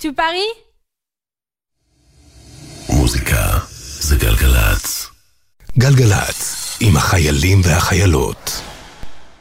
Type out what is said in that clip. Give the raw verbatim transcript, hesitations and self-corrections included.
Tu Paris? מוזיקה זה גלגלץ. גלגלץ, עם החיילים והחיילות.